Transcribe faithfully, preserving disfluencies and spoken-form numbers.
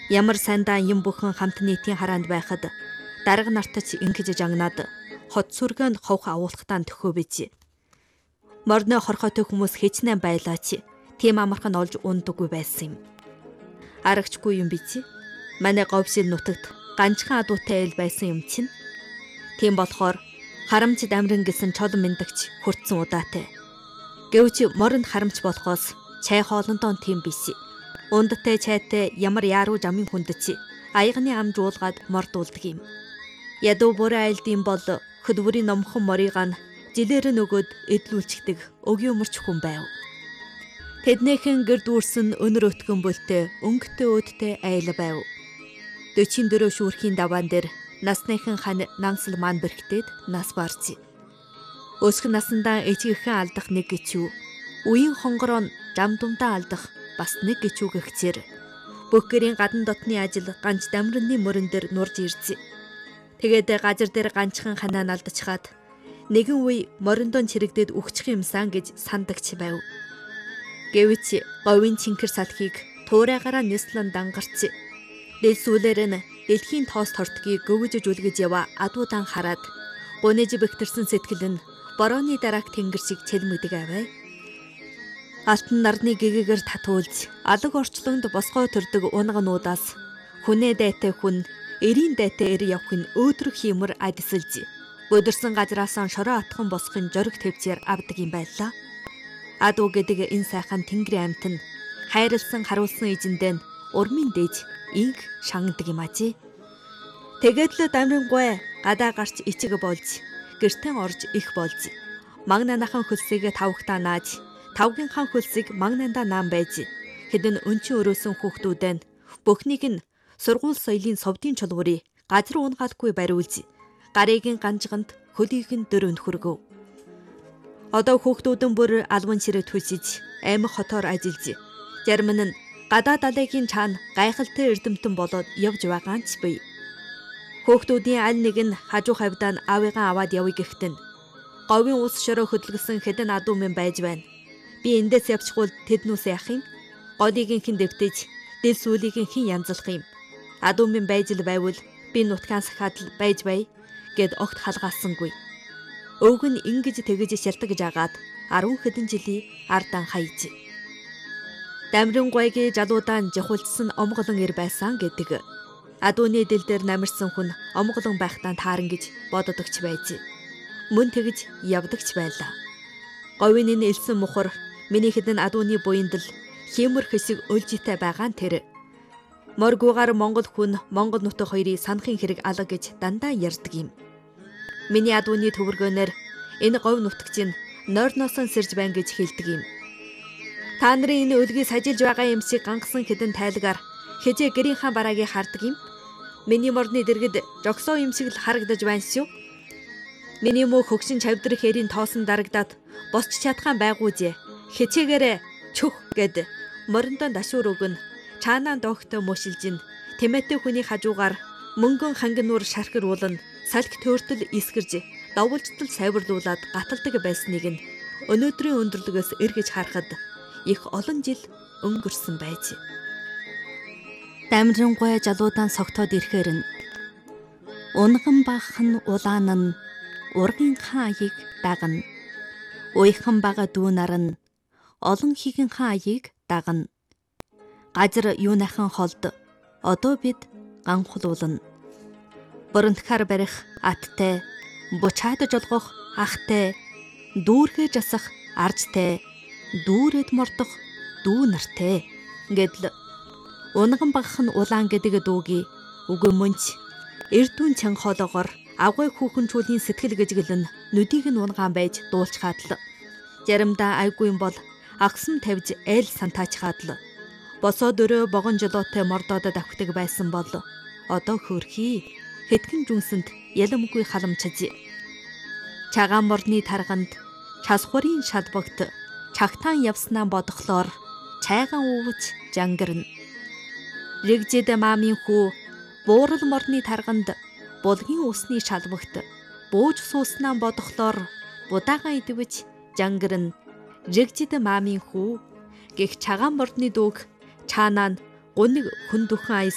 Ямар сайндаа юм бүхэн хамт нийтийн хараанд байхад дарга нартаж ингэж жагнаад хот сүргэнд ховх агуулгатаа төхөө бич. Морны хорхотой хүмүүс хичнээн байлаач. Тийм амархан олж ундаггүй байсан юм. Арагчгүй юм бич. Манай говьшил нутагт ганцхан адуутай ил байсан юм чинь. Тийм болохоор харамч дамрин гэсэн чол мэндагч хүртсэн удаатай. Гэвч моронд харамч болохоос чай хоолндоо тийм биш. Ундтай чайтай ямар яруу жамын хүндэж аягны амж уулгаад мордуулдаг юм. Ядуу бүрэ айлдын бол хөдвөрийн номхон морийг нь жилээр нөгөөд эдлүүлчихдэг өгийн өмөрч хүн байв. Тэднийхэн гэр дүүрсэн өнөр өтгөн бөлтөө өнгөтэй өөдтэй айл байв. дөрвөн дөрөв шүүрхийн даваан дээр насныхан хань нансал маань бэрхтээд нас барж. Өсгөн насандаа ичгэхэн алдах нэг гिचүү, үеийн хонгороо жам думдаа алдах бас нэг гिचүү гэгцээр бөхгэрийн гадна дотны ажил ганц дамрны мөрөн дээр нурж ирж. Тэгээд газар дээр ганцхан ханаа алдчихад нэгэн үе мориндон чирэгдээд үхчих юмсан гэж сандагч байв. Гэвч говийн чинкэр салхийг туурайгаараа нислэн дангарч дэлсүүлэр нь дэлхийн тоос тортгийг гөвөж жүлгэж ява адуудан хараад гуниж бэхтэрсэн сэтгэл нь борооны дараах тэнгэр шиг чэлмэгдэг авай. Алтан нарны гэгээгээр татуулж алаг орчлонд босгоо төрдөг унгануудаас хүнээ дайтай хүн эрийн дайтай эр явахын өөдрөх хиймэр адисэлж өдөрсөн газраасан шороо атхан босхын жориг твчээр авдаг юм байлаа. Адуу гэдэг энэ сайхан тэнгэрийн амьт нь хайрлсан харуулсан эзэндээ нь урмын дээж инх шангадаг юм ажээ. Тэгээд л дамрингуй гадаа гарч ичиг болж гэртэн орж их болж магнанахан хөлсийг тавхтаа нааж тавгийнхаа хөлсийг магнандаа наам байж хэдэн өнчин өрөөсөн хүүхдүүдээ нь бүхнийг нь сургууль соёлын совдын чулуурыг газар уунгаалгүй бариулж гарыгийн ганжганд хөлийг нь дөр өнхөргөв. Одоо хүүхдүүдэн бүр албан ширээ түлшиж аймаг хотоор ажиллаж зарим нь гадаа далайгийн чаана гайхалтай эрдэмтэн болоод явж байгаа ч бий. Хүүхдүүдийн аль нэг нь хажуу хавьдаа аавыгаа аваад явъя гэхтэн говийн ус шороо хөдөлгсөн хэдэн адуу минь байж байна. Би эндээс явчихвал тэднүүс яах юм? Голыг хэн дэвтэж, дэл сүлийг хэн янзлах юм? Адуу минь байж л байвал би нутгаан сахаад л байж бай гэд огт халгаасангүй. Өвг нь ингэж тэгэж шалтгаж агаад арван хэдэн жилийн ардан хайж. Дамрингуйгийн жалуудаан жихулцсан омголон ир байсан гэдэг. Адууны дэл дээр намирсан хүн омголон байхтаа тааран гэж бододогч байж. Мөн тэгж явдагч байлаа. Говийн энэ элсэн мухар миний хэдэн адууны буянд л хиймэр хэсэг өлжитэй байгаа нь тэр. Моргуугаар Монгол хүн Монгол нутаг хоёрыг санахын хэрэг алга гэж дандаа ярьдаг юм. Миний адууны төвөргөөнөр энэ говь нутагчийн нойрносон сэрж байна гэж хэлдэг юм. Та нарын энэ өлгийг сажилж байгаа юм шиг гангасан хэдэн тайлагаар хэзээ гэрийнхаа бараагийг хардаг юм. Миний морны дэргэд жогсоо юм шиг л харагдаж байна шүү. Миний мөх хөгшин чавдрах хэрийн тоосон дарагдаад босч чадхаан байгууж хэцээгээрээ чөх гэд мориндоо дашуур өгөн чаанаа доогтой мөшилжин тэмээтэй хүний хажуугаар мөнгөн хангинуур шархируулан салхи төөртөл искэрж давуулжтал сайварлуулад гаталдаг байсныг нь өнөөдрийн өндөрлөгөөс эргэж харахад их олон жил өнгөрсөн байж. Дамрингуй жалуудаан согтоод ирэхээр нь унган бахан улаан нь ургийн хаан аяыг дагна. Уйхан бага дүү нар нь олон хигэн хаан аяыг дагна. Газар юунайхан холд одоо бид ганхуулна. Боронтхаар барих аттай, бучаад жолгох ахтай, дүүргээ жасах аржтай, дүүрэд мордох дүү нартай гэдэл унган багхан улаан гэдэг дүүгийн үгүй мөнч эрдүүн чанхоолоогоор агой хүүхэн чуулийн сэтгэл гэжгэлэн нүдийг нь унгаан байж дуулчхаад л заримдаа айгүй юм бол агсам тавьж ээл сантаачхаад л босоод өрөө богон жолоотой мордоод давхдаг байсан бол одоо хөөрхий хэдхэн жүнсэнд яламгүй халамчж чагаан морны тарганд часхурын шалбагт чагтаан явснаа бодглоор чайган уувч жангирна. Рэгжэд маамын хүү буурал морны тарганд булгийн усны шалбагт бууж сууснаа бодглоор будаагаан идвэж жангирна. Рэгжэд маамын хүү гэх чагаан морны дүүг чаанаа нь гуниг хүн дөхөн